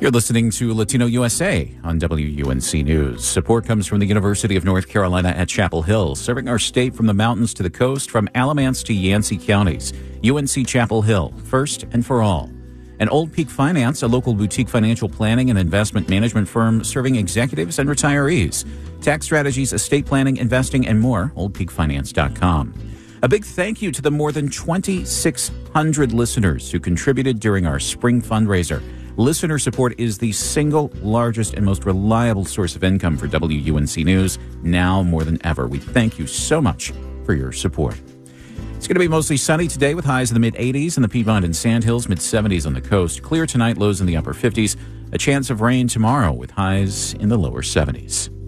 You're listening to Latino USA on WUNC News. Support comes from the University of North Carolina at Chapel Hill, serving our state from the mountains to the coast, from Alamance to Yancey counties. UNC Chapel Hill, first and for all. And Old Peak Finance, a local boutique financial planning and investment management firm serving executives and retirees. Tax strategies, estate planning, investing, and more. OldPeakFinance.com. A big thank you to the more than 2,600 listeners who contributed during our spring fundraiser. Listener support is the single largest and most reliable source of income for WUNC News, now more than ever. We thank you so much for your support. It's going to be mostly sunny today with highs in the mid-80s in the Piedmont and Sandhills, mid-70s on the coast. Clear tonight, lows in the upper 50s. A chance of rain tomorrow with highs in the lower 70s.